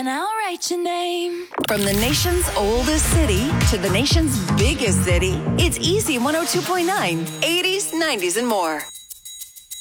and I'll write your name. From the nation's oldest city to the nation's biggest city, it's Easy 102.9, 80s, 90s, and more.